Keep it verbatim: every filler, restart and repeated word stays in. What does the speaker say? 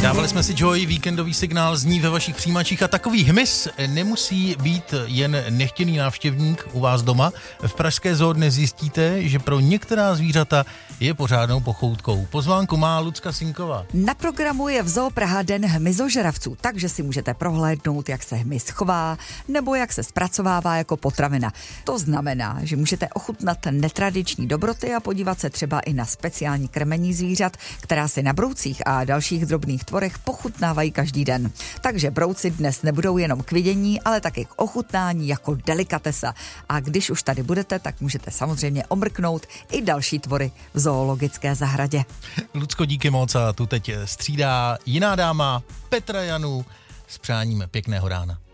Dávali jsme si Joy, víkendový signál zní ve vašich přijímačích a takový hmyz nemusí být jen nechtěný návštěvník u vás doma. V pražské zoo dnes zjistíte, že pro některá zvířata je pořádnou pochoutkou. Pozvánku má Lucka Sinková. Na programu je v Zoo Praha den hmyzožravců, takže si můžete prohlédnout, jak se hmyz chová nebo jak se zpracovává jako potravina. To znamená, že můžete ochutnat netradiční dobroty a podívat se třeba i na speciální krmení zvířat, která si na broucích a dalších drobných tvorech pochutnávají každý den. Takže brouci dnes nebudou jenom k vidění, ale taky k ochutnání jako delikatesa. A když už tady budete, tak můžete samozřejmě omrknout i další tvory v zoologické zahradě. Lucko, díky moc a tu teď střídá jiná dáma, Petra Janů, s přáním pěkného rána.